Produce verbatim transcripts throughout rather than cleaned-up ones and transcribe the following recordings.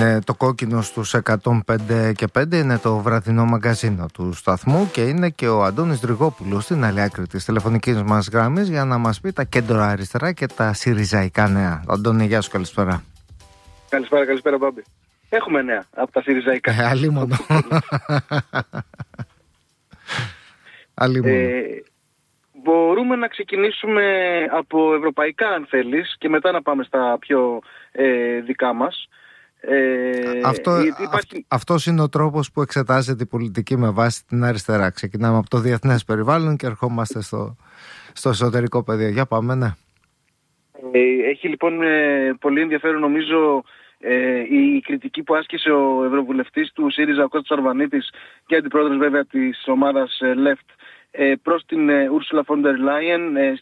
Είναι το κόκκινο στους εκατόν πέντε και πέντε, είναι το βραδινό μαγκαζίνο του σταθμού και είναι και ο Αντώνης Δρυγόπουλος στην άλλη άκρη της τηλεφωνικής μας γραμμής για να μας πει τα κέντρα αριστερά και τα συριζαϊκά νέα. Αντώνη, γεια σου, καλησπέρα. Καλησπέρα, καλησπέρα Μπάμπη. Έχουμε νέα από τα συριζαϊκά. Ε, αλίμονο. αλίμονο. Ε, μπορούμε να ξεκινήσουμε από ευρωπαϊκά αν θέλεις και μετά να πάμε στα πιο ε, δικά μας. Ε, Αυτό, υπάρχει... Αυτός είναι ο τρόπος που εξετάζεται η πολιτική με βάση την αριστερά. Ξεκινάμε από το διεθνές περιβάλλον και ερχόμαστε στο, στο εσωτερικό πεδίο. Για πάμε, ναι. Ε, έχει λοιπόν ε, πολύ ενδιαφέρον νομίζω ε, η κριτική που άσκησε ο ευρωβουλευτής του ΣΥΡΙΖΑ, ο Κώστας Αρβανίτης, και αντιπρόεδρος βέβαια της ομάδας ε, Left, προς την Ursula von der Leyen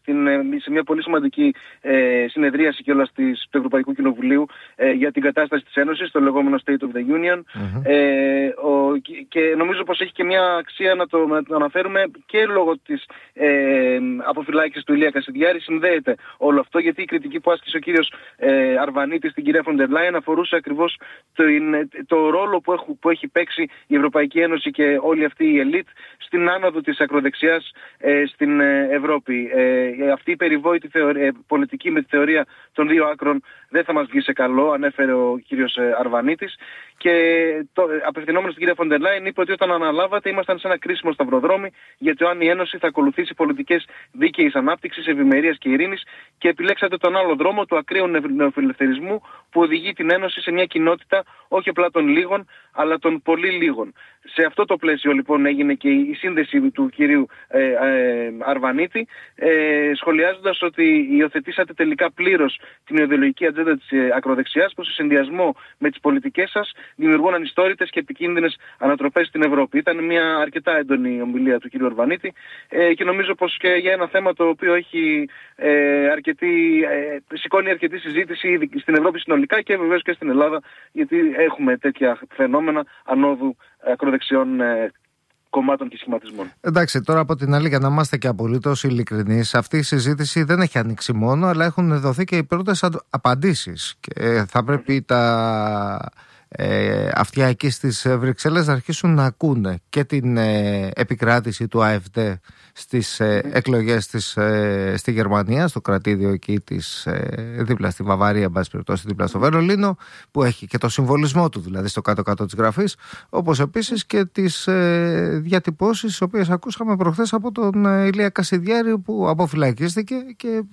σε μια πολύ σημαντική συνεδρίαση κιόλας του Ευρωπαϊκού Κοινοβουλίου για την κατάσταση της Ένωσης, το λεγόμενο State of the Union. Mm-hmm. Ε, ο, και νομίζω πως έχει και μια αξία να το, να το αναφέρουμε και λόγω της ε, αποφυλάκησης του Ηλία Κασιδιάρη. Συνδέεται όλο αυτό, γιατί η κριτική που άσκησε ο κύριος ε, Αρβανίτης στην κυρία von der Leyen αφορούσε ακριβώς το, το ρόλο που, έχω, που έχει παίξει η Ευρωπαϊκή Ένωση και όλη αυτή η ελίτ στην άνοδο της ακροδεξιάς Ε, στην ε, Ευρώπη. Ε, αυτή η περιβόητη θεωρία, ε, πολιτική με τη θεωρία των δύο άκρων δεν θα μας βγει σε καλό, ανέφερε ο κύριος ε, Αρβανίτης. Και το, απευθυνόμενος στην κυρία Φοντερ Λάιεν, είπε ότι όταν αναλάβατε ήμασταν σε ένα κρίσιμο σταυροδρόμι για το αν η Ένωση θα ακολουθήσει πολιτικές δίκαιης ανάπτυξης, ευημερίας και ειρήνης, και επιλέξατε τον άλλο δρόμο του ακραίου νεοφιλελευθερισμού που οδηγεί την Ένωση σε μια κοινότητα όχι απλά των λίγων αλλά των πολύ λίγων. Σε αυτό το πλαίσιο λοιπόν έγινε και η σύνδεση του κυρίου ε, ε, Αρβανίτη, ε, σχολιάζοντας ότι υιοθετήσατε τελικά πλήρως την ιδεολογική ατζέντα της ε, ακροδεξιάς, που σε συνδυασμό με τις πολιτικές σας δημιουργούν ανιστόρητες και επικίνδυνες ανατροπές στην Ευρώπη. Ήταν μια αρκετά έντονη ομιλία του κυρίου Αρβανίτη ε, και νομίζω πως και για ένα θέμα το οποίο έχει ε, αρκετή, ε, σηκώνει αρκετή συζήτηση στην Ευρώπη συνολικά και βεβαίως και στην Ελλάδα, γιατί έχουμε τέτοια φαινόμενα ανόδου ακροδεξιών ε, κομμάτων και σχηματισμών. Εντάξει, τώρα από την άλλη, για να είμαστε και απολύτως ειλικρινείς, αυτή η συζήτηση δεν έχει ανοίξει μόνο, αλλά έχουν δοθεί και οι πρώτες απαντήσεις. Και θα πρέπει τα ε, αυτιά εκεί στις Βρυξέλλες να αρχίσουν να ακούνε και την ε, επικράτηση του ΑΕΦΔ στις ε, mm. εκλογές της, ε, στη Γερμανία, στο κρατήδιο εκεί της, ε, δίπλα στη Βαβαρία, εν πάση περιπτώσει, δίπλα στο Βερολίνο, που έχει και το συμβολισμό του δηλαδή στο κάτω-κάτω της γραφής, όπως επίσης και τις ε, διατυπώσεις τις οποίες ακούσαμε προχθές από τον ε, Ηλία Κασιδιάρη, που αποφυλακίστηκε και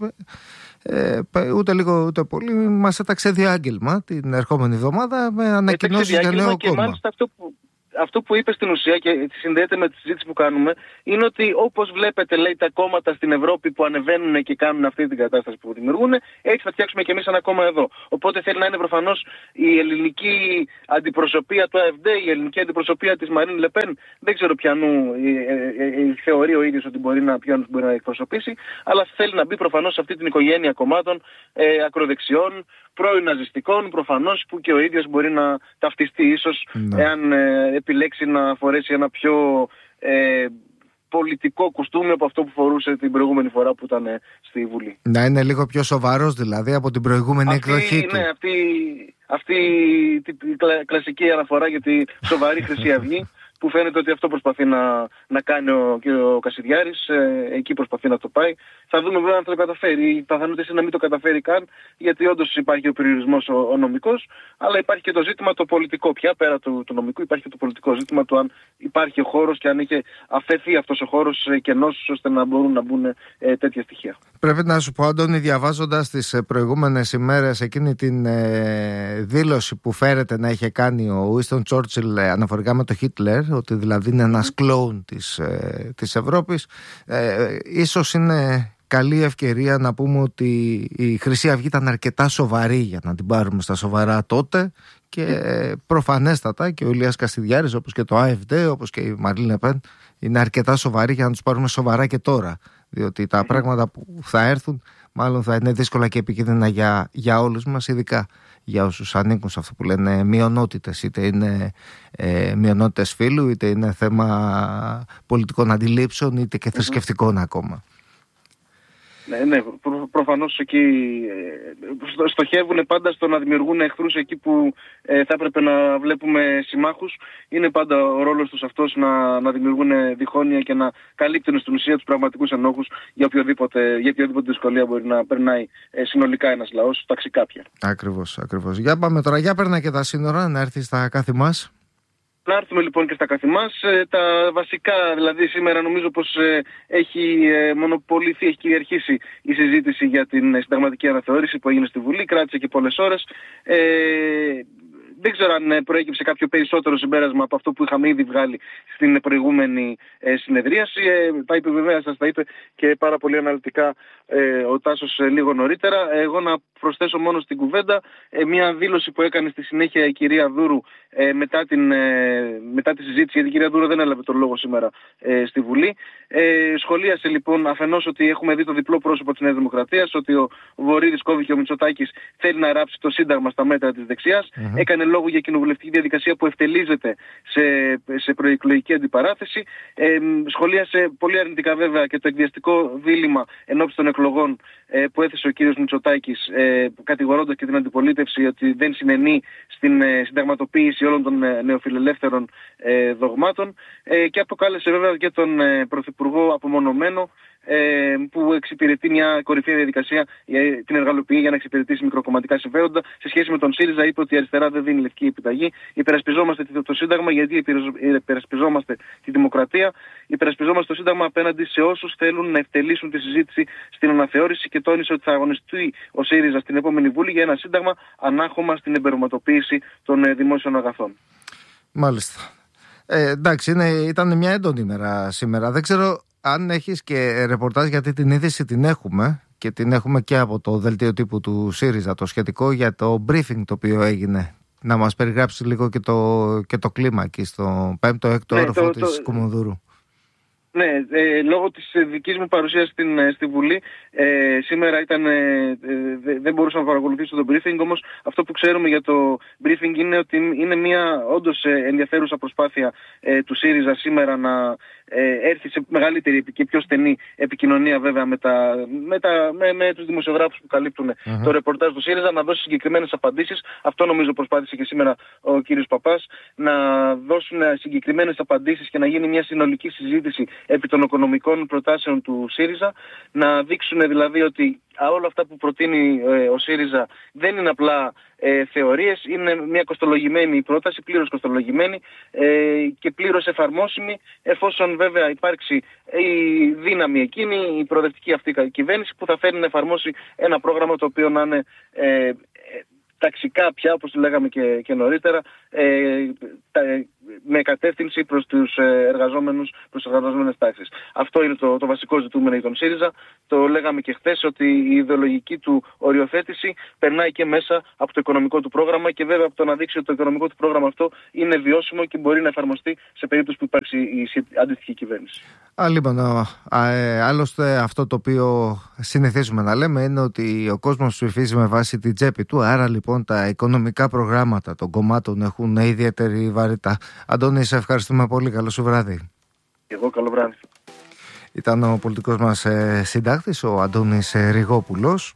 ε, ούτε λίγο ούτε πολύ μας έταξε διάγγελμα την ερχόμενη εβδομάδα με ανακοινώσεις για νέο και κόμμα. Μάλιστα αυτό που... Αυτό που είπε στην ουσία και συνδέεται με τη συζήτηση που κάνουμε είναι ότι, όπως βλέπετε, λέει, τα κόμματα στην Ευρώπη που ανεβαίνουν και κάνουν αυτή την κατάσταση που δημιουργούν, έτσι θα φτιάξουμε και εμείς ένα κόμμα εδώ. Οπότε θέλει να είναι προφανώς η ελληνική αντιπροσωπεία του ΑΕΦΔ, η ελληνική αντιπροσωπεία της Μαρίν Λεπέν. Δεν ξέρω ποιανού θεωρεί ο ίδιος ότι μπορεί να, ποιον μπορεί να εκπροσωπήσει, αλλά θέλει να μπει προφανώς σε αυτή την οικογένεια κομμάτων ε, ακροδεξιών, πρώην ναζιστικών, προφανώς, που και ο ίδιος μπορεί να ταυτιστεί ίσως, ναι, εάν ε, επιλέξει να φορέσει ένα πιο ε, πολιτικό κουστούμι από αυτό που φορούσε την προηγούμενη φορά που ήταν ε, στη Βουλή. Να είναι λίγο πιο σοβαρός δηλαδή από την προηγούμενη αυτή, εκδοχή του. Ναι, αυτή, αυτή η κλα, κλασική αναφορά για τη σοβαρή Χρυσή Αυγή, που φαίνεται ότι αυτό προσπαθεί να, να κάνει ο κ. Κασιδιάρης, ε, εκεί προσπαθεί να το πάει. Θα δούμε βέβαια αν θα το καταφέρει. Οι πιθανότητες είναι να μην το καταφέρει καν, γιατί όντως υπάρχει ο περιορισμός ο, ο νομικός, αλλά υπάρχει και το ζήτημα το πολιτικό πια, πέρα του, του νομικού, υπάρχει και το πολιτικό ζήτημα του αν υπάρχει ο χώρος και αν είχε αφαιθεί αυτός ο χώρος ε, κενός, ώστε να μπορούν να μπουν ε, τέτοια στοιχεία. Πρέπει να σου πω, Αντώνη, διαβάζοντας τις προηγούμενες ημέρες εκείνη την ε, δήλωση που φέρεται να είχε κάνει ο Winston Churchill ε, αναφορικά με το Χίτλερ, ότι δηλαδή είναι ένας κλόουν της, ε, της Ευρώπης, ε, ίσως είναι καλή ευκαιρία να πούμε ότι η Χρυσή Αυγή ήταν αρκετά σοβαρή για να την πάρουμε στα σοβαρά τότε, και ε, προφανέστατα και ο Ηλίας Κασιδιάρης, όπως και το ΑΕΦΔ, όπως και η Μαρίν Λεπέν, είναι αρκετά σοβαρή για να τους πάρουμε σοβαρά και τώρα, διότι τα πράγματα που θα έρθουν μάλλον θα είναι δύσκολα και επικίνδυνα για, για όλους μας, ειδικά για όσους ανήκουν σε αυτό που λένε μειονότητες, είτε είναι ε, μειονότητες φύλου, είτε είναι θέμα πολιτικών αντιλήψεων, είτε και θρησκευτικών ακόμα. Mm-hmm. πολιτικών αντιλήψεων, είτε και θρησκευτικών ακόμα. Mm-hmm. Ε, μειονότητες φύλου, είτε είναι θέμα πολιτικών αντιλήψεων, είτε και θρησκευτικών ακόμα. πολιτικών αντιλήψεων, είτε και θρησκευτικών ακόμα. πολιτικών αντιλήψεων, είτε και θρησκευτικών ακόμα. Ναι, ναι προ, προφανώς εκεί ε, στοχεύουν πάντα στο να δημιουργούν εχθρούς εκεί που ε, θα έπρεπε να βλέπουμε συμμάχους. Είναι πάντα ο ρόλος τους αυτός να, να δημιουργούν διχόνοια και να καλύπτουν στην ουσία τους πραγματικούς ενόχους για οποιοδήποτε, για οποιοδήποτε δυσκολία μπορεί να περνάει ε, συνολικά ένας λαός, ταξικά πια. Ακριβώς, ακριβώς. Για πάμε τώρα, για περνά και τα σύνορα, να έρθει στα κάθε μας. Να έρθουμε λοιπόν και στα καθημάς. Τα βασικά, δηλαδή σήμερα νομίζω πως έχει μονοποληθεί, έχει κυριαρχήσει η συζήτηση για την συνταγματική αναθεώρηση που έγινε στη Βουλή, κράτησε και πολλές ώρες. Ε, δεν ξέρω αν προέκυψε κάποιο περισσότερο συμπέρασμα από αυτό που είχαμε ήδη βγάλει στην προηγούμενη ε, συνεδρίαση. Ε, τα είπε βέβαια, σας τα είπε και πάρα πολύ αναλυτικά ε, ο Τάσος ε, λίγο νωρίτερα. Εγώ να προσθέσω μόνο στην κουβέντα ε, μια δήλωση που έκανε στη συνέχεια η κυρία Δούρου ε, μετά, την, ε, μετά τη συζήτηση, γιατί η κυρία Δούρου δεν έλαβε τον λόγο σήμερα ε, στη Βουλή. Ε, σχολίασε λοιπόν αφενός ότι έχουμε δει το διπλό πρόσωπο της Νέας Δημοκρατίας, ότι ο Βορύδης κόβει και ο Μητσοτάκης θέλει να ράψει το Σύνταγμα στα μέτρα της δεξιάς. Mm-hmm. Έκανε λόγο για κοινοβουλευτική διαδικασία που ευτελίζεται σε, σε προεκλογική αντιπαράθεση. Ε, σχολίασε πολύ αρνητικά βέβαια και το εκβιαστικό δίλημμα ενόψει των εκλογών ε, που έθεσε ο κύριος Μητσοτάκης, ε, κατηγορώντας και την αντιπολίτευση ότι δεν συνενεί στην ε, συνταγματοποίηση όλων των ε, νεοφιλελεύθερων ε, δογμάτων ε, και αποκάλεσε βέβαια και τον ε, Πρωθυπουργό απομονωμένο, ε, που εξυπηρετεί μια κορυφαία διαδικασία, ε, την εργαλοποιεί για να εξυπηρετήσει μικροκομματικά συμφέροντα. Σε σχέση με τον ΣΥΡΙΖΑ είπε ότι η αριστερά δεν δίνει λευκή επιταγή. Υπερασπιζόμαστε το Σύνταγμα γιατί υπερασπιζόμαστε τη δημοκρατία. Υπερασπιζόμαστε το Σύνταγμα απέναντι σε όσους θέλουν να ευτελίσουν τη συζήτηση στην αναθεώρηση και τόνισε ότι θα αγωνιστεί ο ΣΥΡΙΖΑ στην επόμενη Βούλη για ένα Σύνταγμα ανάχωμα στην εμπορευματοποίηση των ε, δημόσιων αγαθών. Μάλιστα. Ε, εντάξει, είναι, ήταν μια έντονη ημέρα σήμερα. Δεν ξέρω αν έχεις και ρεπορτάζ, γιατί την είδηση την έχουμε και την έχουμε και από το δελτίο τύπου του ΣΥΡΙΖΑ, το σχετικό για το briefing το οποίο έγινε. Να μας περιγράψει λίγο και το, και το κλίμα εκεί στο πέμπτο έκτο ναι, όροφο το, της το... Κουμουνδούρου. Ναι, ε, λόγω της δικής μου παρουσίας στην, στη Βουλή ε, σήμερα ήταν, ε, δεν μπορούσα να παρακολουθήσω το briefing, όμως αυτό που ξέρουμε για το briefing είναι ότι είναι μια όντως ενδιαφέρουσα προσπάθεια ε, του ΣΥΡΙΖΑ σήμερα να ε, έρθει σε μεγαλύτερη και πιο στενή επικοινωνία βέβαια με, τα, με, τα, με, με τους δημοσιογράφους που καλύπτουν uh-huh. το ρεπορτάζ του ΣΥΡΙΖΑ, να δώσει συγκεκριμένες απαντήσεις. Αυτό νομίζω προσπάθησε και σήμερα ο κύριος Παπάς, να δώσουν συγκεκριμένες απαντήσεις και να γίνει μια συνολική συζήτηση επί των οικονομικών προτάσεων του ΣΥΡΙΖΑ, να δείξουν δηλαδή ότι όλα αυτά που προτείνει ε, ο ΣΥΡΙΖΑ δεν είναι απλά ε, θεωρίες, είναι μια κοστολογημένη πρόταση, πλήρως κοστολογημένη ε, και πλήρως εφαρμόσιμη, εφόσον βέβαια υπάρξει η δύναμη εκείνη, η προοδευτική αυτή κυβέρνηση που θα φέρει να εφαρμόσει ένα πρόγραμμα το οποίο να είναι ε, ταξικά πια, όπως το λέγαμε και, και νωρίτερα, ε, τα, με κατεύθυνση προς τους εργαζόμενους, προς τις εργαζόμενες τάξεις. Αυτό είναι το, το βασικό ζητούμενο για τον ΣΥΡΙΖΑ. Το λέγαμε και χθες ότι η ιδεολογική του οριοθέτηση περνάει και μέσα από το οικονομικό του πρόγραμμα και βέβαια από το να δείξει ότι το οικονομικό του πρόγραμμα αυτό είναι βιώσιμο και μπορεί να εφαρμοστεί σε περίπτωση που υπάρξει η αντίστοιχη κυβέρνηση. Α, λοιπόν, ε, άλλωστε αυτό το οποίο συνηθίζουμε να λέμε είναι ότι ο κόσμος ψηφίζει με βάση την τσέπη του, άρα λοιπόν τα οικονομικά προγράμματα των κομμάτων έχουν ιδιαίτερη βαρύτητα. Αντώνη, σε ευχαριστούμε πολύ. Καλό σου βράδυ. Εγώ καλό βράδυ. Ήταν ο πολιτικός μας ε, συντάκτης, ο Αντώνης ε, Ριγόπουλος.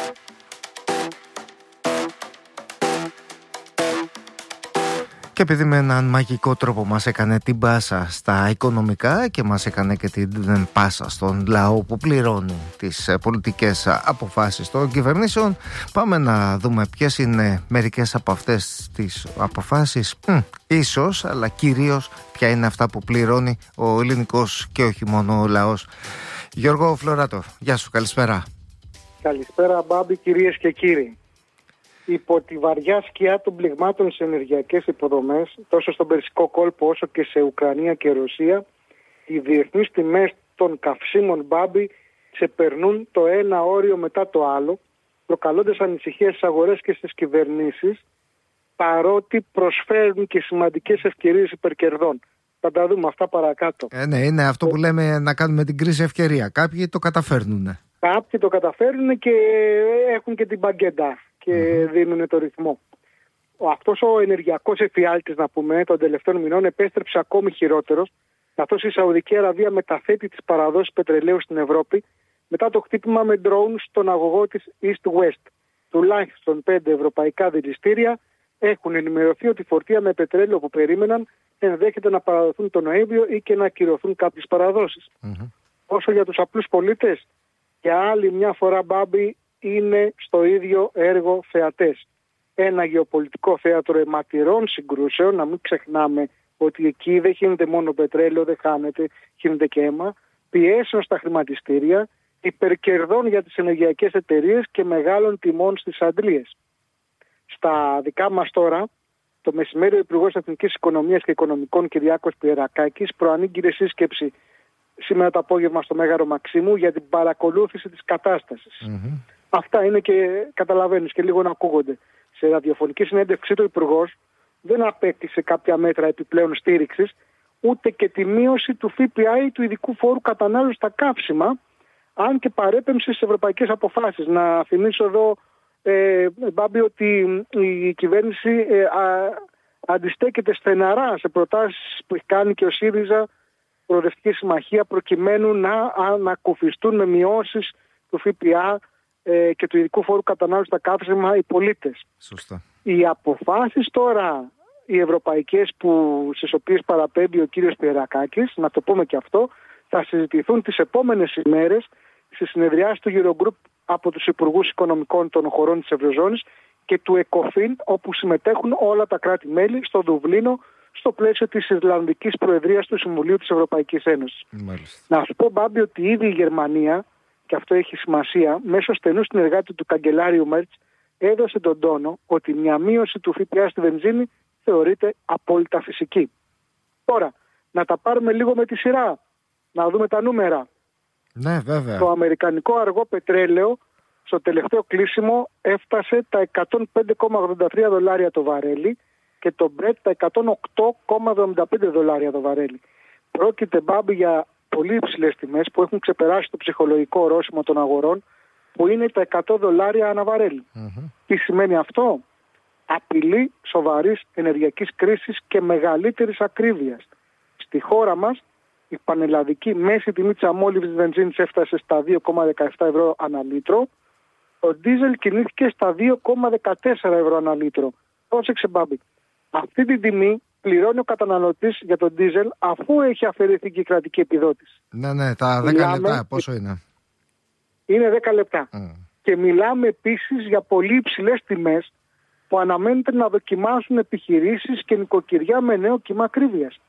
Και επειδή με έναν μαγικό τρόπο μας έκανε την πάσα στα οικονομικά και μας έκανε και την πάσα στον λαό που πληρώνει τις πολιτικές αποφάσεις των κυβερνήσεων, πάμε να δούμε ποιες είναι μερικές από αυτές τις αποφάσεις, Μ, ίσως, αλλά κυρίως ποια είναι αυτά που πληρώνει ο ελληνικός και όχι μόνο ο λαός. Γιώργο Φλωράτο, γεια σου, καλησπέρα. Καλησπέρα Μπάμπη, κυρίες και κύριοι. Υπό τη βαριά σκιά των πληγμάτων σε ενεργειακές υποδομές, τόσο στον Περσικό κόλπο όσο και σε Ουκρανία και Ρωσία, οι διεθνείς τιμές των καυσίμων, Μπάμπη, ξεπερνούν το ένα όριο μετά το άλλο, προκαλώντας ανησυχίες στις αγορές και στις κυβερνήσεις, παρότι προσφέρουν και σημαντικές ευκαιρίες υπερκερδών. Θα τα δούμε αυτά παρακάτω. Ε, ναι, είναι αυτό που λέμε να κάνουμε την κρίση ευκαιρία. Κάποιοι το καταφέρνουν. Κάποιοι το καταφέρνουν και έχουν και την μπαγκέντα και mm-hmm. δίνουν το ρυθμό. Αυτός ο ενεργειακός εφιάλτης, να πούμε, των τελευταίων μηνών επέστρεψε ακόμη χειρότερος, καθώς η Σαουδική Αραβία μεταθέτει τις παραδόσεις πετρελαίου στην Ευρώπη μετά το χτύπημα με drone στον αγωγό της East West. Τουλάχιστον πέντε ευρωπαϊκά δηληστήρια έχουν ενημερωθεί ότι φορτία με πετρέλαιο που περίμεναν ενδέχεται να παραδοθούν τον Νοέμβριο ή και να ακυρωθούν κάποιες παραδόσεις. Mm-hmm. Όσο για τους απλούς πολίτες, για άλλη μια φορά, Μπάμπη, είναι στο ίδιο έργο θεατές. Ένα γεωπολιτικό θέατρο αιματηρών συγκρούσεων, να μην ξεχνάμε ότι εκεί δεν χύνεται μόνο πετρέλαιο, δεν χάνεται, χύνεται και αίμα, πιέσεων στα χρηματιστήρια, υπερκερδών για τις ενεργειακές εταιρείες και μεγάλων τιμών στις αντλίες. Στα δικά μας τώρα, το μεσημέρι ο Υπουργός Εθνικής Οικονομίας και Οικονομικών Κυριάκος Πιερακάκης προανήγγειλε σύσκεψη σήμερα το απόγευμα στο Μέγαρο Μαξίμου για την παρακολούθηση της κατάστασης. Mm-hmm. Αυτά είναι και καταλαβαίνεις και λίγο να ακούγονται. Σε ραδιοφωνική συνέντευξή του Υπουργός δεν απέκτησε κάποια μέτρα επιπλέον στήριξης, ούτε και τη μείωση του ΦΠΑ ή του ειδικού φόρου κατανάλωσης στα καύσιμα, αν και παρέπεμψε στις ευρωπαϊκές αποφάσεις. Να θυμίσω εδώ, ε, Μπάμπη, ότι η κυβέρνηση ε, α, αντιστέκεται στεναρά σε προτάσεις που έχει κάνει και ο ΣΥΡΙΖΑ, Προοδευτική Συμμαχία, προκειμένου να ανακουφιστούν με μειώσεις του ΦΠΑ ε, και του ειδικού φόρου κατανάλωσης στα καύσιμα οι πολίτες. Σωστά. Οι αποφάσεις τώρα, οι ευρωπαϊκές που, στις οποίες παραπέμπει ο κύριος Πιερακάκης, να το πούμε και αυτό, θα συζητηθούν τις επόμενες ημέρες στη συνεδριάση του Eurogroup από τους Υπουργούς Οικονομικών των χωρών της Ευρωζώνης και του ΕΚΟΦΗΝ, όπου συμμετέχουν όλα τα κράτη-μέλη στο Δουβλίνο, στο πλαίσιο της Ιρλανδικής Προεδρίας του Συμβουλίου της Ευρωπαϊκής Ένωσης. Μάλιστα. Να σου πω, Μπάμπη, ότι ήδη η Γερμανία, και αυτό έχει σημασία, μέσω στενού συνεργάτη του καγκελάριου Μέρτς, έδωσε τον τόνο ότι μια μείωση του ΦΠΑ στη βενζίνη θεωρείται απόλυτα φυσική. Τώρα, να τα πάρουμε λίγο με τη σειρά, να δούμε τα νούμερα. Ναι, βέβαια. Το αμερικανικό αργό πετρέλαιο στο τελευταίο κλείσιμο έφτασε τα εκατόν πέντε κόμμα ογδόντα τρία δολάρια το βαρέλι και το Brent τα εκατόν οκτώ κόμμα εβδομήντα πέντε δολάρια το βαρέλι. Πρόκειται, Μπάμπη, για πολύ υψηλές τιμές που έχουν ξεπεράσει το ψυχολογικό ορόσημο των αγορών, που είναι τα εκατό δολάρια ανά βαρέλι. Mm-hmm. Τι σημαίνει αυτό? Απειλή σοβαρής ενεργειακής κρίσης και μεγαλύτερης ακρίβειας. Στη χώρα μας η πανελλαδική μέση τιμή της αμόλυβης βενζίνης έφτασε στα δύο κόμμα δεκαεπτά ευρώ ανά λίτρο. Το ντίζελ κινήθηκε στα δύο κόμμα δεκατέσσερα ευρώ ανά λίτρο. Πρόσεξε, Μπάμπη. Αυτή την τιμή πληρώνει ο καταναλωτής για τον ντίζελ αφού έχει αφαιρεθεί και η κρατική επιδότηση. Ναι, ναι, τα δέκα Μιλάμε... λεπτά πόσο είναι? Είναι δέκα λεπτά. Mm. Και μιλάμε επίσης για πολύ υψηλές τιμές που αναμένεται να δοκιμάσουν επιχειρήσεις και νοικοκυριά με νέο κύμα ακρίβειας.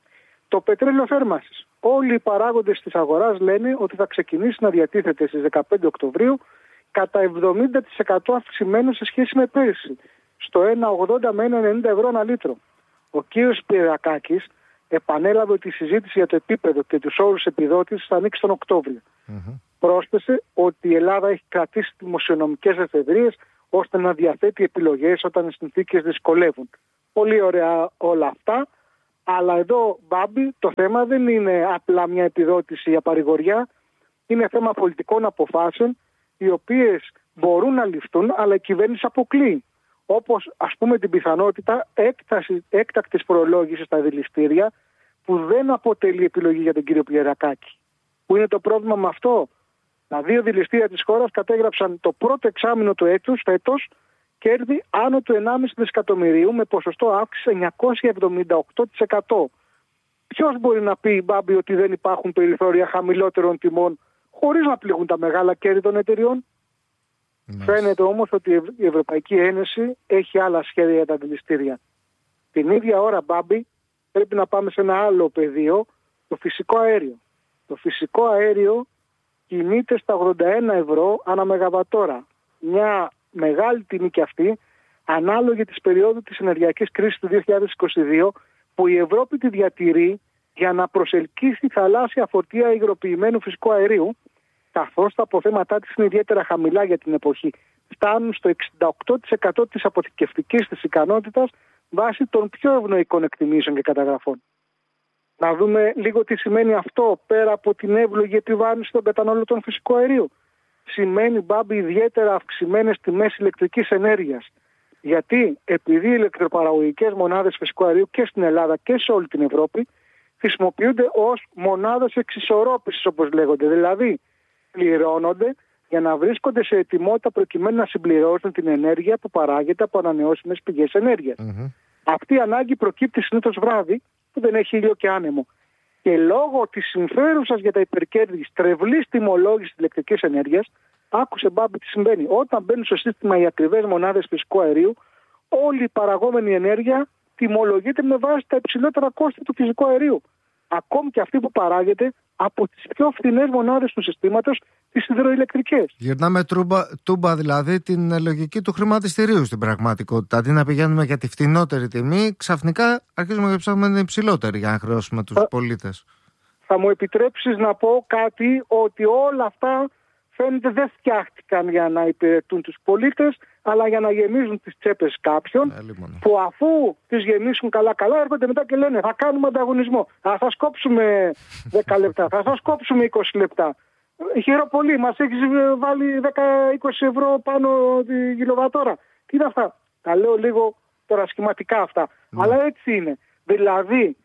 Το πετρέλαιο θέρμανσης. Όλοι οι παράγοντες της αγοράς λένε ότι θα ξεκινήσει να διατίθεται στις δεκαπέντε Οκτωβρίου κατά εβδομήντα τοις εκατό αυξημένο σε σχέση με πέρυσι, στο ένα ογδόντα με ένα ενενήντα ευρώ ανά λίτρο. Ο κύριος Πιερακάκης επανέλαβε ότι η συζήτηση για το επίπεδο και τους όρους επιδότησης θα ανοίξει τον Οκτώβριο. Mm-hmm. Πρόσθεσε ότι η Ελλάδα έχει κρατήσει δημοσιονομικές εφεδρείες ώστε να διαθέτει επιλογές όταν οι συνθήκες δυσκολεύουν. Πολύ ωραία όλα αυτά, αλλά εδώ, Μπάμπη, το θέμα δεν είναι απλά μια επιδότηση για παρηγοριά, είναι θέμα πολιτικών αποφάσεων, οι οποίες μπορούν να ληφθούν, αλλά η κυβέρνηση αποκλείει. Όπως, ας πούμε, την πιθανότητα έκταση, έκτακτης προλόγησης στα δηληστήρια, που δεν αποτελεί επιλογή για τον κύριο Πιερακάκη. Που είναι το πρόβλημα με αυτό? Τα δύο δηληστήρια της χώρας κατέγραψαν το πρώτο εξάμηνο του έτους, φέτος, κέρδη άνω του ενάμιση δισεκατομμυρίου με ποσοστό αύξηση εννιακόσια εβδομήντα οκτώ τοις εκατό. Ποιος μπορεί να πει, Μπάμπη, ότι δεν υπάρχουν περιθώρια χαμηλότερων τιμών χωρίς να πληγούν τα μεγάλα κέρδη των εταιριών? Μάλιστα. Φαίνεται όμως ότι η Ευρωπαϊκή Ένωση έχει άλλα σχέδια για τα δηληστήρια. Την ίδια ώρα, Μπάμπη, πρέπει να πάμε σε ένα άλλο πεδίο, το φυσικό αέριο. Το φυσικό αέριο κινείται στα ογδόντα ένα ευρώ ανά μεγαβατόρα. Μια μεγάλη τιμή και αυτή, ανάλογη της περίοδου της ενεργειακής κρίσης του δύο χιλιάδες είκοσι δύο, που η Ευρώπη τη διατηρεί για να προσελκύσει θαλάσσια φορτία υγροποιημένου φυσικού αερίου, καθώς τα αποθέματά της είναι ιδιαίτερα χαμηλά για την εποχή. Φτάνουν στο εξήντα οκτώ τοις εκατό της αποθηκευτικής της ικανότητας βάσει των πιο ευνοϊκών εκτιμήσεων και καταγραφών. Να δούμε λίγο τι σημαίνει αυτό πέρα από την εύλογη επιβάρυνση των καταναλωτών φυσικού αερίου. Σημαίνει, Μπάμπη, ιδιαίτερα αυξημένες τιμές ηλεκτρικής ενέργειας. Γιατί επειδή οι ηλεκτροπαραγωγικές μονάδες φυσικού αερίου και στην Ελλάδα και σε όλη την Ευρώπη χρησιμοποιούνται ως μονάδες εξισορρόπησης, όπως λέγονται. Δηλαδή, πληρώνονται για να βρίσκονται σε ετοιμότητα προκειμένου να συμπληρώσουν την ενέργεια που παράγεται από ανανεώσιμες πηγές ενέργειας. Mm-hmm. Αυτή η ανάγκη προκύπτει συνήθως βράδυ που δεν έχει ήλιο και άνεμο. Και λόγω της συμφέρουσας για τα υπερκέρδη στρεβλής τιμολόγησης της ηλεκτρικής ενέργειας, άκουσε Μπάμπη τι συμβαίνει. Όταν μπαίνουν στο σύστημα οι ακριβές μονάδες φυσικού αερίου, όλη η παραγόμενη ενέργεια τιμολογείται με βάση τα υψηλότερα κόστη του φυσικού αερίου. Ακόμη και αυτή που παράγεται από τις πιο φθηνές μονάδες του συστήματος, τις υδροηλεκτρικές. Γυρνάμε τούμπα, τούμπα δηλαδή την λογική του χρηματιστηρίου στην πραγματικότητα. Αντί να πηγαίνουμε για τη φτηνότερη τιμή, ξαφνικά αρχίζουμε να ψάχνουμε την υψηλότερη για να χρεώσουμε τους θα, πολίτες. Θα μου επιτρέψεις να πω κάτι, ότι όλα αυτά φαίνεται δεν φτιάχτηκαν για να υπηρετούν τους πολίτες, αλλά για να γεμίζουν τις τσέπες κάποιων, ε, που αφού τις γεμίσουν καλά-καλά έρχονται μετά και λένε θα κάνουμε ανταγωνισμό. Θα σας κόψουμε δέκα λεπτά, θα σας κόψουμε είκοσι λεπτά. Χαίρομαι πολύ, μας έχεις βάλει δέκα με είκοσι ευρώ πάνω τη κιλοβατόρα. Τι είναι αυτά? Τα λέω λίγο τώρα σχηματικά αυτά. Mm. Αλλά έτσι είναι. Δηλαδή,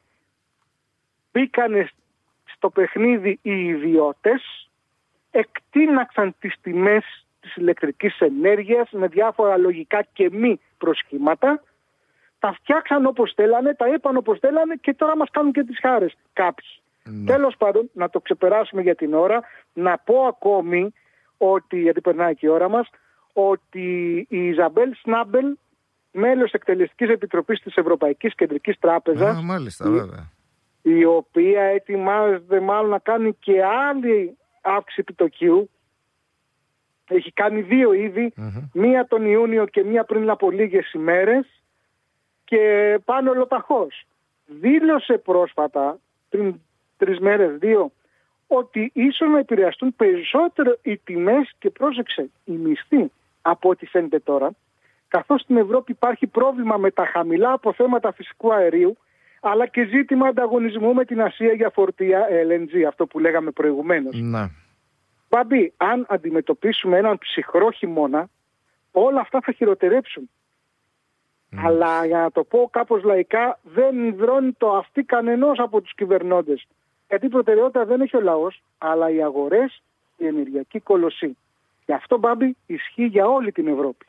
μπήκανε στο παιχνίδι οι ιδιώτες, εκτείναξαν τις τιμές της ηλεκτρικής ενέργειας με διάφορα λογικά και μη προσχήματα, τα φτιάξαν όπως θέλανε, τα είπαν όπως θέλανε και τώρα μας κάνουν και τις χάρες κάποιοι. Mm. Τέλος πάντων, να το ξεπεράσουμε για την ώρα, να πω ακόμη ότι, γιατί περνάει και η ώρα μας, ότι η Ιζαμπέλ Σνάμπελ, μέλος εκτελεστικής επιτροπής της Ευρωπαϊκής Κεντρικής Τράπεζας, ah, μάλιστα, βέβαια. Η, η οποία ετοιμάζεται μάλλον να κάνει και άλλη αύξηση επιτοκίου, έχει κάνει δύο ήδη, mm-hmm. μία τον Ιούνιο και μία πριν από λίγες ημέρες και πάνε ολοταχώς. Δήλωσε πρόσφατα, πριν τρεις μέρες, δύο, ότι ίσως να επηρεαστούν περισσότερο οι τιμές και πρόσεξε, οι μισθοί από ό,τι φαίνεται τώρα, καθώς στην Ευρώπη υπάρχει πρόβλημα με τα χαμηλά αποθέματα φυσικού αερίου, αλλά και ζήτημα ανταγωνισμού με την Ασία για φορτία ελ εν τζι, αυτό που λέγαμε προηγουμένως. Ναι. Μπαμπή, αν αντιμετωπίσουμε έναν ψυχρό χειμώνα, όλα αυτά θα χειροτερέψουν. Mm. Αλλά για να το πω κάπως λαϊκά, δεν δρώνει το αυτί κανενός από τους κυβερνώντες. Γιατί προτεραιότητα δεν έχει ο λαός, αλλά οι αγορές, η ενεργειακή κολοσσή. Και αυτό, Μπάμπη, ισχύει για όλη την Ευρώπη.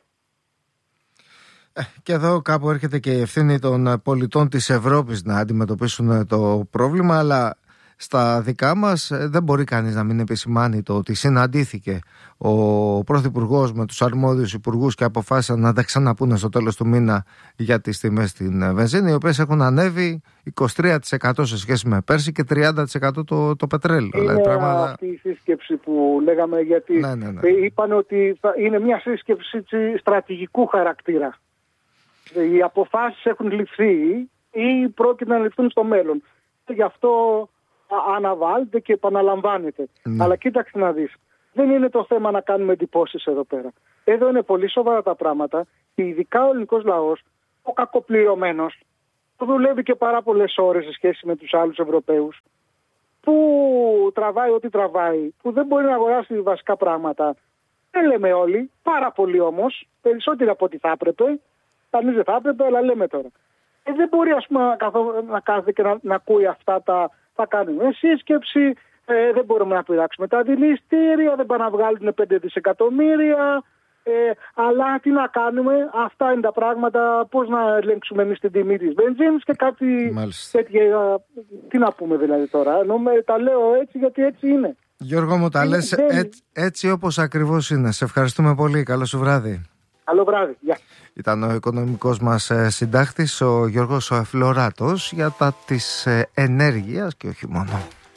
Και εδώ κάπου έρχεται και η ευθύνη των πολιτών της Ευρώπης να αντιμετωπίσουν το πρόβλημα, αλλά στα δικά μας δεν μπορεί κανείς να μην επισημάνει το ότι συναντήθηκε ο Πρωθυπουργός με τους αρμόδιους υπουργούς και αποφάσισαν να τα ξαναπούνε στο τέλος του μήνα για τις τιμές στην βενζίνη, οι οποίες έχουν ανέβει είκοσι τρία τοις εκατό σε σχέση με πέρσι και τριάντα τοις εκατό το, το πετρέλαιο. Είναι δηλαδή, πράγματα... αυτή η σύσκεψη που λέγαμε, γιατί ναι, ναι, ναι. είπαν ότι θα είναι μια σύσκεψη στρατηγικού χαρακτήρα. Οι αποφάσεις έχουν ληφθεί ή πρόκειται να ληφθούν στο μέλλον. Γι' αυτό αναβάλλεται και επαναλαμβάνεται. Ναι. Αλλά κοίταξε να δεις. Δεν είναι το θέμα να κάνουμε εντυπώσεις εδώ πέρα. Εδώ είναι πολύ σοβαρά τα πράγματα και ειδικά ο ελληνικός λαός, ο κακοπληρωμένος, που δουλεύει και πάρα πολλές ώρες σε σχέση με τους άλλους Ευρωπαίους, που τραβάει ό,τι τραβάει, που δεν μπορεί να αγοράσει βασικά πράγματα. Δεν λέμε όλοι, πάρα πολλοί όμως, περισσότεροι από ό,τι θα έπρεπε. Κανείς δεν θα έπρεπε, αλλά λέμε τώρα. Ε, δεν μπορεί ας πούμε, να κάθεται και να, να ακούει αυτά τα. Θα κάνουμε σύσκεψη, ε, δεν μπορούμε να πειράξουμε τα δηληστήρια, δεν πάνε να βγάλουν πέντε δισεκατομμύρια. Ε, αλλά τι να κάνουμε, αυτά είναι τα πράγματα. Πώς να ελέγξουμε εμείς την τιμή της βενζίνης και κάτι τέτοια. Τι να πούμε δηλαδή τώρα. Νομέ, τα λέω έτσι γιατί έτσι είναι. Γιώργο μου, τα λες έτσι, έτσι όπως ακριβώς είναι. Σε ευχαριστούμε πολύ. Καλό σου βράδυ. Καλό βράδυ. Γεια. Ήταν ο οικονομικός μας συντάκτης, ο Γιώργος Φλωράτος, για τα της ενέργειας και όχι μόνο.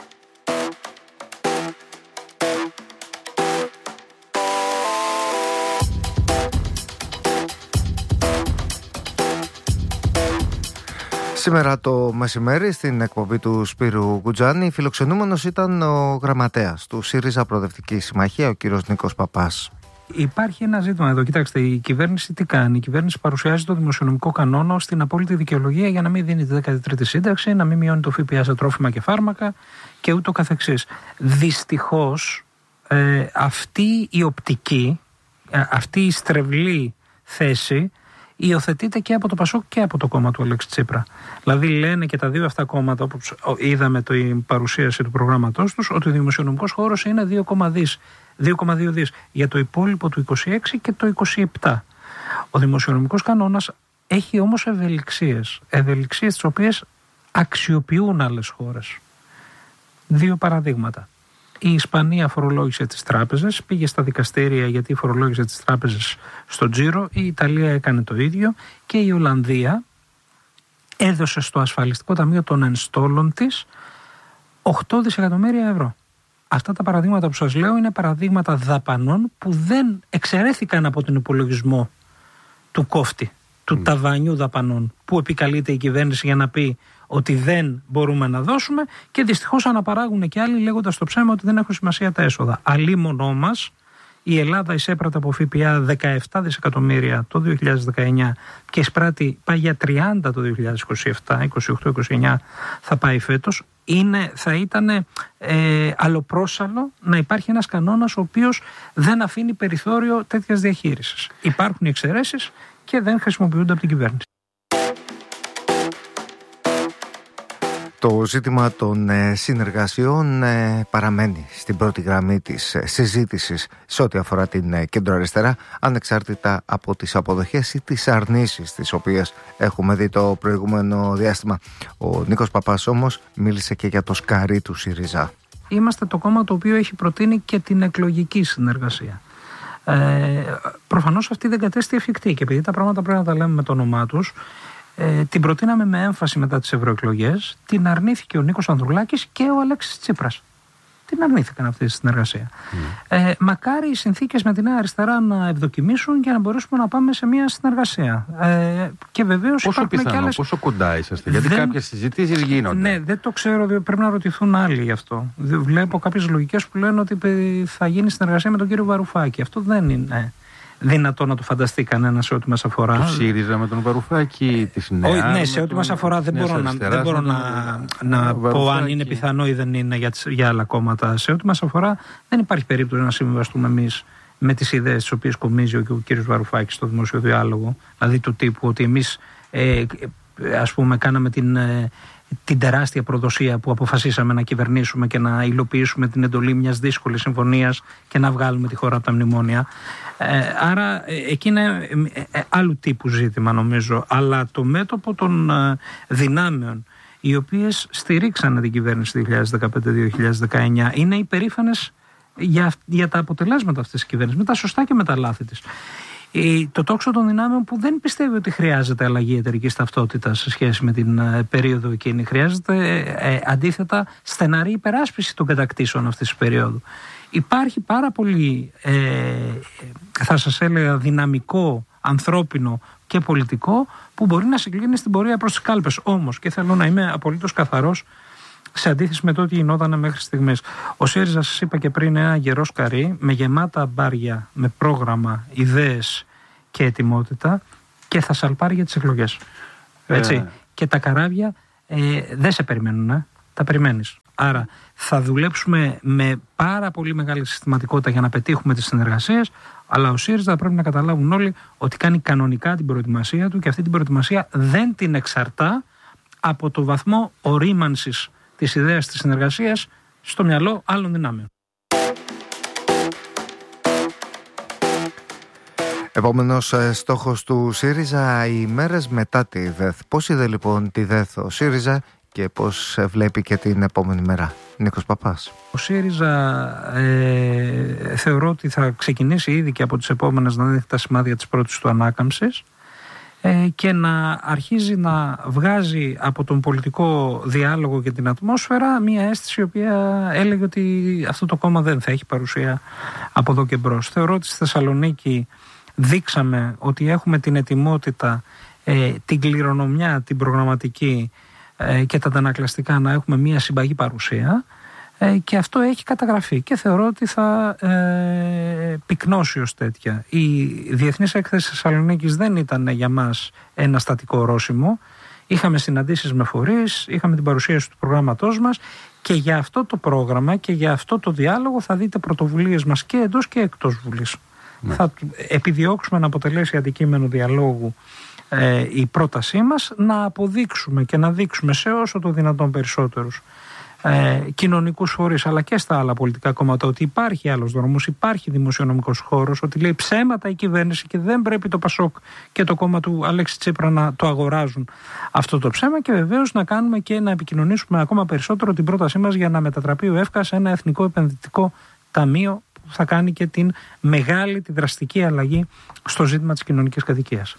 Σήμερα το μεσημέρι στην εκπομπή του Σπύρου Γκουτζάνη, φιλοξενούμενος ήταν ο γραμματέας του ΣΥΡΙΖΑ Προοδευτική Συμμαχία, ο κύριος Νίκος Παπάς. Υπάρχει ένα ζήτημα εδώ. Κοιτάξτε, η κυβέρνηση τι κάνει? Η κυβέρνηση παρουσιάζει το δημοσιονομικό κανόνα στην απόλυτη δικαιολογία για να μην δίνει τη δέκατη τρίτη σύνταξη, να μην μειώνει το ΦΠΑ σε τρόφιμα και φάρμακα και ούτω καθεξής. Δυστυχώς, ε, αυτή η οπτική, ε, αυτή η στρεβλή θέση υιοθετείται και από το Πασόκ και από το κόμμα του Αλέξη Τσίπρα. Δηλαδή λένε και τα δύο αυτά κόμματα, όπως είδαμε την παρουσίαση του προγράμματός τους, ότι ο δημοσιονομικός χώρος είναι δύο κόμμα δύο δις για το υπόλοιπο του είκοσι έξι και το είκοσι επτά. Ο δημοσιονομικός κανόνας έχει όμως ευελιξίες, ευελιξίες τις οποίες αξιοποιούν άλλες χώρες. Δύο παραδείγματα. Η Ισπανία φορολόγησε τις τράπεζες, πήγε στα δικαστήρια γιατί φορολόγησε τις τράπεζες στο τζίρο, η Ιταλία έκανε το ίδιο και η Ολλανδία έδωσε στο ασφαλιστικό ταμείο των ενστόλων της οκτώ δισεκατομμύρια ευρώ. Αυτά τα παραδείγματα που σας λέω είναι παραδείγματα δαπανών που δεν εξαιρέθηκαν από τον υπολογισμό του κόφτη, του mm. ταβανιού δαπανών που επικαλείται η κυβέρνηση για να πει ότι δεν μπορούμε να δώσουμε και δυστυχώς αναπαράγουν και άλλοι λέγοντας το ψέμα ότι δεν έχουν σημασία τα έσοδα. Αλίμονό μας, η Ελλάδα εισέπραται από ΦΠΑ δεκαεπτά δισεκατομμύρια το δύο χιλιάδες δεκαεννιά και εισπράττει πάει για τριάντα το δύο χιλιάδες είκοσι επτά, είκοσι οκτώ είκοσι εννιά θα πάει φέτος. Είναι, θα ήταν ε, αλλοπρόσαλλο να υπάρχει ένας κανόνας ο οποίος δεν αφήνει περιθώριο τέτοιας διαχείρισης. Υπάρχουν εξαιρέσεις και δεν χρησιμοποιούνται από την κυβέρνηση. Το ζήτημα των συνεργασιών παραμένει στην πρώτη γραμμή της συζήτησης σε ό,τι αφορά την κεντροαριστερά, ανεξάρτητα από τις αποδοχές ή τις αρνήσεις τις οποίες έχουμε δει το προηγούμενο διάστημα. Ο Νίκος Παπάς όμως μίλησε και για το σκαρί του ΣΥΡΙΖΑ. Είμαστε το κόμμα το οποίο έχει προτείνει και την εκλογική συνεργασία. Ε, προφανώς αυτή δεν κατέστη εφικτή και επειδή τα πράγματα πρέπει να τα λέμε με το όνομά τους, Ε, την προτείναμε με έμφαση μετά τις ευρωεκλογές, την αρνήθηκε ο Νίκος Ανδρουλάκης και ο Αλέξης Τσίπρας. Την αρνήθηκαν αυτή τη συνεργασία. Mm. Ε, μακάρι οι συνθήκες με τη Νέα Αριστερά να ευδοκιμήσουν και να μπορέσουμε να πάμε σε μια συνεργασία. Ε, και βεβαίως πόσο υπάρχουν πιθανό, και άλλες... πόσο κοντά είσαστε, γιατί δεν... κάποιες συζητήσεις γίνονται. Ναι, δεν το ξέρω, πρέπει να ρωτηθούν άλλοι γι' αυτό. Βλέπω κάποιες λογικές που λένε ότι θα γίνει συνεργασία με τον κύριο Βαρουφάκη. Αυτό δεν είναι δυνατό να το φανταστεί κανένα σε ό,τι μας αφορά. Το ΣΥΡΙΖΑ με τον Βαρουφάκη, τη Νέα. Ναι, σε ό,τι μας αφορά δεν μπορώ να, δεν μπορώ να, να πω αν είναι πιθανό ή δεν είναι για, για άλλα κόμματα. Σε ό,τι μας αφορά δεν υπάρχει περίπτωση να συμβιβαστούμε εμείς με τις ιδέες τις οποίες κομίζει ο κ. Βαρουφάκης στο δημόσιο διάλογο. Δηλαδή του τύπου ότι εμείς ε, ας πούμε κάναμε την... Ε, την τεράστια προδοσία που αποφασίσαμε να κυβερνήσουμε και να υλοποιήσουμε την εντολή μιας δύσκολης συμφωνίας και να βγάλουμε τη χώρα από τα μνημόνια. Ε, άρα ε, εκεί είναι ε, ε, άλλου τύπου ζήτημα νομίζω. Αλλά το μέτωπο των ε, δυνάμεων οι οποίες στηρίξανε την κυβέρνηση δύο χιλιάδες δεκαπέντε δύο χιλιάδες δεκαεννιά είναι υπερήφανες για, για τα αποτελέσματα αυτής της κυβέρνησης, με τα σωστά και με τα λάθη της. Το τόξο των δυνάμεων που δεν πιστεύει ότι χρειάζεται αλλαγή εταιρικής ταυτότητας σε σχέση με την ε, περίοδο εκείνη. Χρειάζεται ε, αντίθετα στεναρή υπεράσπιση των κατακτήσεων αυτής της περίοδου. Υπάρχει πάρα πολύ, ε, θα σας έλεγα, δυναμικό, ανθρώπινο και πολιτικό που μπορεί να συγκλίνει στην πορεία προς τις κάλπες. Όμως, και θέλω να είμαι απολύτως καθαρός, σε αντίθεση με το ότι γινόταν μέχρι στιγμής. Ο ΣΥΡΙΖΑ, σας είπα και πριν, είναι ένα γερό σκαρί με γεμάτα μπάρια, με πρόγραμμα, ιδέες και ετοιμότητα και θα σαλπάρει για τις εκλογές. Έτσι. Ε. Και τα καράβια ε, δεν σε περιμένουν, ε. τα περιμένεις. Άρα θα δουλέψουμε με πάρα πολύ μεγάλη συστηματικότητα για να πετύχουμε τις συνεργασίες, αλλά ο ΣΥΡΙΖΑ πρέπει να καταλάβουν όλοι ότι κάνει κανονικά την προετοιμασία του και αυτή την προετοιμασία δεν την εξαρτά από το βαθμό ορίμανσης της ιδέας της συνεργασίας στο μυαλό άλλων δυνάμεων. Επόμενος στόχος του ΣΥΡΙΖΑ, οι μέρες μετά τη ΔΕΘ. Πώς είδε λοιπόν τη ΔΕΘ ο ΣΥΡΙΖΑ και πώς βλέπει και την επόμενη μέρα? Νίκος Παπάς. Ο ΣΥΡΙΖΑ ε, θεωρώ ότι θα ξεκινήσει ήδη και από τις επόμενες να δείχνει τα σημάδια της πρώτης του ανάκαμψης και να αρχίζει να βγάζει από τον πολιτικό διάλογο και την ατμόσφαιρα μια αίσθηση η οποία έλεγε ότι αυτό το κόμμα δεν θα έχει παρουσία από εδώ και μπρος. Θεωρώ ότι στη Θεσσαλονίκη δείξαμε ότι έχουμε την ετοιμότητα, ε, την κληρονομιά, την προγραμματική ε, και τα αντανακλαστικά να έχουμε μια συμπαγή παρουσία ε, και αυτό έχει καταγραφεί και θεωρώ ότι θα ε, πυκνώσει ως τέτοια. Η Διεθνής Έκθεση Θεσσαλονίκης δεν ήταν για μας ένα στατικό ορόσημο. Είχαμε συναντήσεις με φορείς, είχαμε την παρουσίαση του προγράμματός μας και για αυτό το πρόγραμμα και για αυτό το διάλογο θα δείτε πρωτοβουλίες μας και εντός και εκτός Βουλής. Ναι. Θα επιδιώξουμε να αποτελέσει αντικείμενο διαλόγου ε, η πρότασή μας, να αποδείξουμε και να δείξουμε σε όσο το δυνατόν περισσότερους ε, κοινωνικούς φορείς αλλά και στα άλλα πολιτικά κόμματα ότι υπάρχει άλλος δρόμος, υπάρχει δημοσιονομικός χώρος, ότι λέει ψέματα η κυβέρνηση και δεν πρέπει το Πασόκ και το κόμμα του Αλέξη Τσίπρα να το αγοράζουν αυτό το ψέμα, και βεβαίως να κάνουμε και να επικοινωνήσουμε ακόμα περισσότερο την πρότασή μας για να μετατραπεί ο ΕΦΚΑ σε ένα εθνικό επενδυτικό ταμείο που θα κάνει και την μεγάλη, τη δραστική αλλαγή στο ζήτημα της κοινωνικής κατοικίας.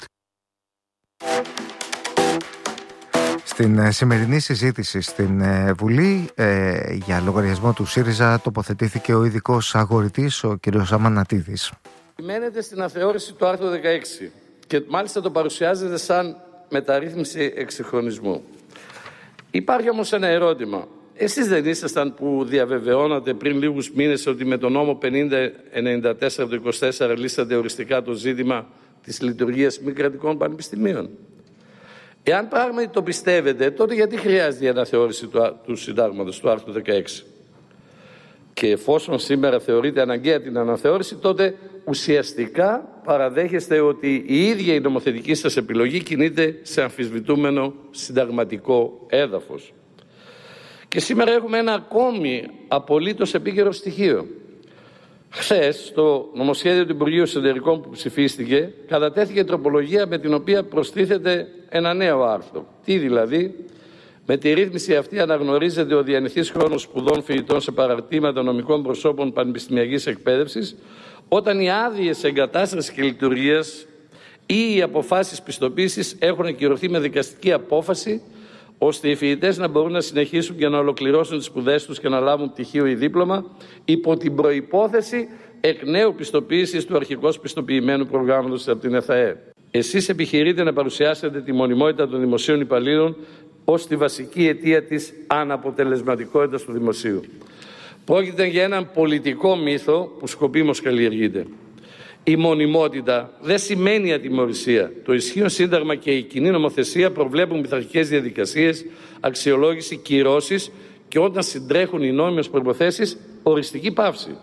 Στην σημερινή συζήτηση στην Βουλή ε, για λογαριασμό του ΣΥΡΙΖΑ τοποθετήθηκε ο ειδικός αγορητής, ο κ. Αμανατίδης. Μένετε στην αθεώρηση του άρθρου δεκαέξι και μάλιστα το παρουσιάζεται σαν μεταρρύθμιση εξυγχρονισμού. Υπάρχει όμως ένα ερώτημα. Εσείς δεν ήσασταν που διαβεβαιώνατε πριν λίγους μήνες ότι με τον νόμο πενήντα ενενήντα τέσσερα του είκοσι τέσσερα λύσατε οριστικά το ζήτημα της λειτουργίας μη κρατικών πανεπιστημίων? Εάν πράγματι το πιστεύετε, τότε γιατί χρειάζεται η αναθεώρηση του, του συντάγματος, του άρθρου δεκαέξι? Και εφόσον σήμερα θεωρείται αναγκαία την αναθεώρηση, τότε ουσιαστικά παραδέχεστε ότι η ίδια η νομοθετική σας επιλογή κινείται σε αμφισβητούμενο συνταγματικό έδαφος. Και σήμερα έχουμε ένα ακόμη απολύτως επίκαιρο στοιχείο. Χθες, στο νομοσχέδιο του Υπουργείου Εσωτερικών που ψηφίστηκε, κατατέθηκε τροπολογία με την οποία προστίθεται ένα νέο άρθρο. Τι δηλαδή? Με τη ρύθμιση αυτή αναγνωρίζεται ο διανηθής χρόνος σπουδών φοιτητών σε παραρτήματα νομικών προσώπων πανεπιστημιακής εκπαίδευσης, όταν οι άδειες εγκατάστασης και λειτουργίας ή οι αποφάσεις πιστοποίησης έχουν ακυρωθεί με δικαστική απόφαση, ώστε οι φοιτητές να μπορούν να συνεχίσουν και να ολοκληρώσουν τις σπουδές τους και να λάβουν πτυχίο ή δίπλωμα υπό την προϋπόθεση εκ νέου πιστοποίησης του αρχικώς πιστοποιημένου προγράμματος από την ΕΘΑΕ. Εσείς επιχειρείτε να παρουσιάσετε τη μονιμότητα των δημοσίων υπαλλήλων ως τη βασική αιτία της αναποτελεσματικότητας του δημοσίου. Πρόκειται για έναν πολιτικό μύθο που σκοπίμως καλλιεργείται. Η μονιμότητα δεν σημαίνει ατιμωρησία. Το ισχύον σύνταγμα και η κοινή νομοθεσία προβλέπουν πειθαρχικές διαδικασίες, αξιολόγηση, κυρώσεις και όταν συντρέχουν οι νόμιμες προϋποθέσεις, οριστική πάυση.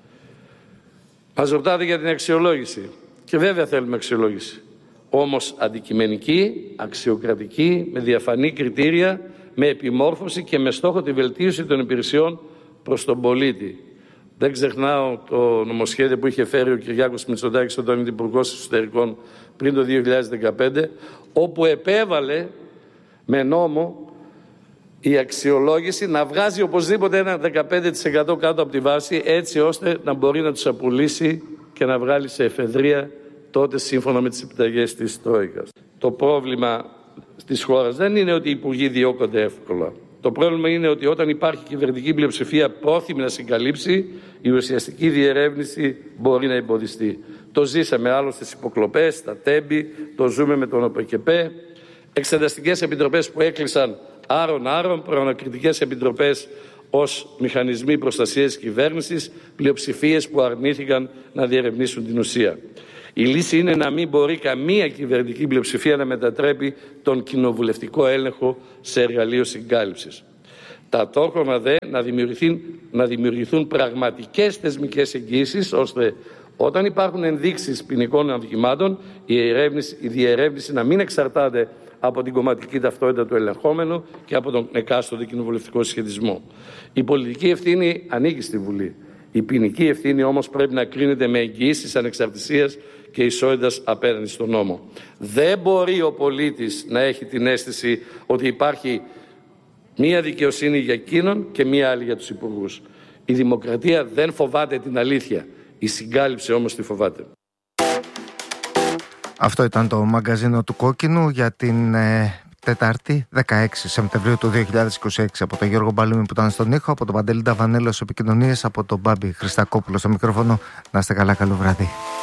Μας ρωτάτε για την αξιολόγηση. Και βέβαια θέλουμε αξιολόγηση. Όμως αντικειμενική, αξιοκρατική, με διαφανή κριτήρια, με επιμόρφωση και με στόχο τη βελτίωση των υπηρεσιών προς τον πολίτη. Δεν ξεχνάω το νομοσχέδιο που είχε φέρει ο Κυριάκος Μητσοτάκης όταν ήταν υπουργός Εσωτερικών πριν το δύο χιλιάδες δεκαπέντε, όπου επέβαλε με νόμο η αξιολόγηση να βγάζει οπωσδήποτε ένα δεκαπέντε τοις εκατό κάτω από τη βάση, έτσι ώστε να μπορεί να τους απολύσει και να βγάλει σε εφεδρεία τότε σύμφωνα με τις επιταγές της Τρόικας. Το πρόβλημα της χώρας δεν είναι ότι οι υπουργοί διώκονται εύκολα. Το πρόβλημα είναι ότι όταν υπάρχει κυβερνητική πλειοψηφία πρόθυμη να συγκαλύψει, η ουσιαστική διερεύνηση μπορεί να εμποδιστεί. Το ζήσαμε άλλωστε στις υποκλοπές, στα τέμπη, το ζούμε με τον ΟΠΕΚΕΠΕ, εξεταστικές επιτροπές που έκλεισαν άρον-άρον, προανακριτικές επιτροπές ως μηχανισμοί προστασίας της κυβέρνησης, πλειοψηφίες που αρνήθηκαν να διερευνήσουν την ουσία. Η λύση είναι να μην μπορεί καμία κυβερνητική πλειοψηφία να μετατρέπει τον κοινοβουλευτικό έλεγχο σε εργαλείο συγκάλυψης. Ταυτόχρονα δε να δημιουργηθούν, να δημιουργηθούν πραγματικές θεσμικές εγγύησεις, ώστε όταν υπάρχουν ενδείξεις ποινικών αδικημάτων, η, η διερεύνηση να μην εξαρτάται από την κομματική ταυτότητα του ελεγχόμενου και από τον εκάστοτε κοινοβουλευτικό συσχετισμό. Η πολιτική ευθύνη ανήκει στη Βουλή. Η ποινική ευθύνη όμως πρέπει να κρίνεται με εγγυήσεις ανεξαρτησίας και ισότητας απέναντι στον νόμο. Δεν μπορεί ο πολίτης να έχει την αίσθηση ότι υπάρχει μία δικαιοσύνη για εκείνον και μία άλλη για τους υπουργούς. Η δημοκρατία δεν φοβάται την αλήθεια. Η συγκάλυψη όμως τη φοβάται. Αυτό ήταν το μαγκαζίνο του Κόκκινου για την ε, Τετάρτη δεκαέξι Σεπτεμβρίου του δύο χιλιάδες είκοσι έξι. Από τον Γιώργο Μπαλούμη που ήταν στον ήχο, από τον Παντελή Ταβανέλο στις επικοινωνίες, από τον Μπάμπη Χριστακόπουλο στο μικρόφωνο. Να είστε καλά, καλό βράδυ.